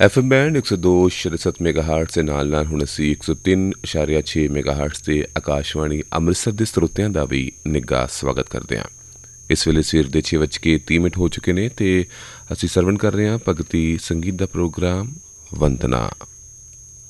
FM band 102.7 ਮੈਗਾਹਰਟਜ਼ ਦੇ ਨਾਲ ਹੁਣ ਅਸੀਂ 103.6 ਮੈਗਾਹਰਟਜ਼ ਤੇ ਆਕਾਸ਼ਵਾਣੀ ਅੰਮ੍ਰਿਤਸਰ ਦੇ ਸਰੋਤਿਆਂ ਦਾ ਵੀ ਨਿੱਘਾ ਸਵਾਗਤ ਕਰਦੇ ਹਾਂ। ਇਸ ਵੇਲੇ ਸਵੇਰ ਦੇ 6:30 ਹੋ ਚੁੱਕੇ ਨੇ ਤੇ ਅਸੀਂ ਸਰਵਣ ਕਰ ਰਹੇ ਹਾਂ ਭਗਤੀ ਸੰਗੀਤ ਦਾ ਪ੍ਰੋਗਰਾਮ ਵੰਦਨਾ।